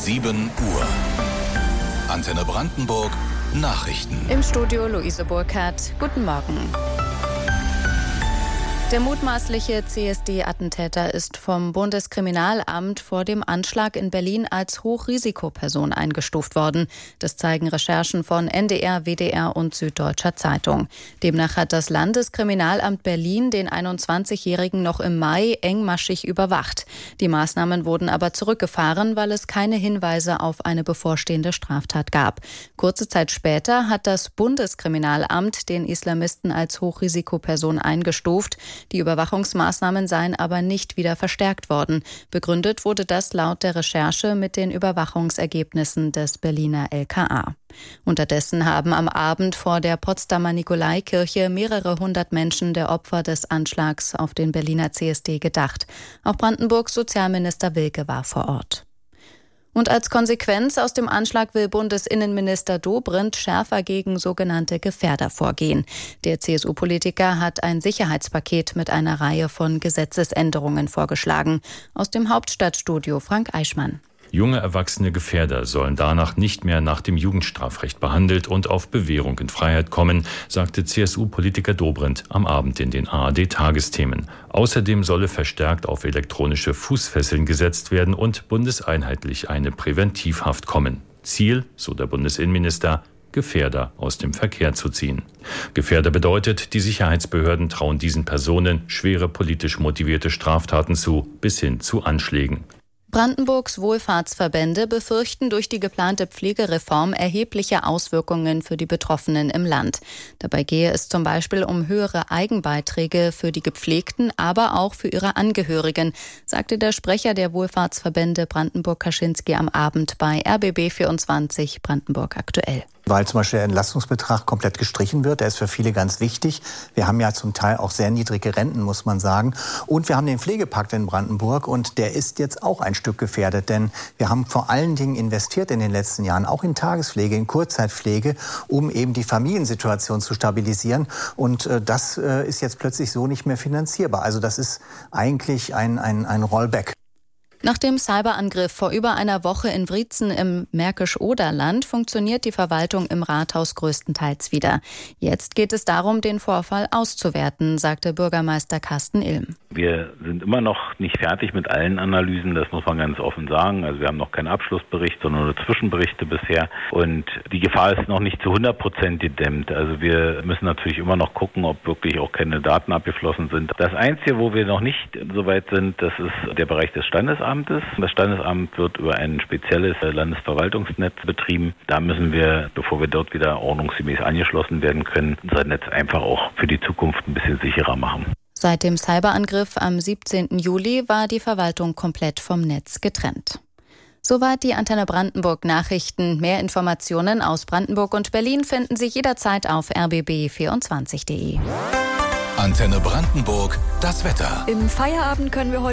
7 Uhr. Antenne Brandenburg, Nachrichten. Im Studio Luise Burkhardt. Guten Morgen. Der mutmaßliche CSD-Attentäter ist vom Bundeskriminalamt vor dem Anschlag in Berlin als Hochrisikoperson eingestuft worden. Das zeigen Recherchen von NDR, WDR und Süddeutscher Zeitung. Demnach hat das Landeskriminalamt Berlin den 21-Jährigen noch im Mai engmaschig überwacht. Die Maßnahmen wurden aber zurückgefahren, weil es keine Hinweise auf eine bevorstehende Straftat gab. Kurze Zeit später hat das Bundeskriminalamt den Islamisten als Hochrisikoperson eingestuft. Die Überwachungsmaßnahmen seien aber nicht wieder verstärkt worden. Begründet wurde das laut der Recherche mit den Überwachungsergebnissen des Berliner LKA. Unterdessen haben am Abend vor der Potsdamer Nikolaikirche mehrere hundert Menschen der Opfer des Anschlags auf den Berliner CSD gedacht. Auch Brandenburgs Sozialminister Wilke war vor Ort. Und als Konsequenz aus dem Anschlag will Bundesinnenminister Dobrindt schärfer gegen sogenannte Gefährder vorgehen. Der CSU-Politiker hat ein Sicherheitspaket mit einer Reihe von Gesetzesänderungen vorgeschlagen. Aus dem Hauptstadtstudio Frank Eichmann. Junge erwachsene Gefährder sollen danach nicht mehr nach dem Jugendstrafrecht behandelt und auf Bewährung in Freiheit kommen, sagte CSU-Politiker Dobrindt am Abend in den ARD-Tagesthemen. Außerdem solle verstärkt auf elektronische Fußfesseln gesetzt werden und bundeseinheitlich eine Präventivhaft kommen. Ziel, so der Bundesinnenminister, Gefährder aus dem Verkehr zu ziehen. Gefährder bedeutet, die Sicherheitsbehörden trauen diesen Personen schwere politisch motivierte Straftaten zu, bis hin zu Anschlägen. Brandenburgs Wohlfahrtsverbände befürchten durch die geplante Pflegereform erhebliche Auswirkungen für die Betroffenen im Land. Dabei gehe es zum Beispiel um höhere Eigenbeiträge für die Gepflegten, aber auch für ihre Angehörigen, sagte der Sprecher der Wohlfahrtsverbände Brandenburg-Kaschinski am Abend bei RBB 24 Brandenburg aktuell. Weil zum Beispiel der Entlastungsbetrag komplett gestrichen wird. Der ist für viele ganz wichtig. Wir haben ja zum Teil auch sehr niedrige Renten, muss man sagen. Und wir haben den Pflegepakt in Brandenburg und der ist jetzt auch ein Stück gefährdet. Denn wir haben vor allen Dingen investiert in den letzten Jahren, auch in Tagespflege, in Kurzzeitpflege, um eben die Familiensituation zu stabilisieren. Und das ist jetzt plötzlich so nicht mehr finanzierbar. Also das ist eigentlich ein Rollback. Nach dem Cyberangriff vor über einer Woche in Wriezen im Märkisch-Oderland funktioniert die Verwaltung im Rathaus größtenteils wieder. Jetzt geht es darum, den Vorfall auszuwerten, sagte Bürgermeister Carsten Ilm. Wir sind immer noch nicht fertig mit allen Analysen, das muss man ganz offen sagen. Also wir haben noch keinen Abschlussbericht, sondern nur Zwischenberichte bisher. Und die Gefahr ist noch nicht zu 100% gedämmt. Also wir müssen natürlich immer noch gucken, ob wirklich auch keine Daten abgeflossen sind. Das Einzige, wo wir noch nicht so weit sind, das ist der Bereich des Standesamtes. Das Standesamt wird über ein spezielles Landesverwaltungsnetz betrieben. Da müssen wir, bevor wir dort wieder ordnungsgemäß angeschlossen werden können, unser Netz einfach auch für die Zukunft ein bisschen sicherer machen. Seit dem Cyberangriff am 17. Juli war die Verwaltung komplett vom Netz getrennt. Soweit die Antenne Brandenburg Nachrichten. Mehr Informationen aus Brandenburg und Berlin finden Sie jederzeit auf rbb24.de. Antenne Brandenburg, das Wetter. Im Feierabend können wir heute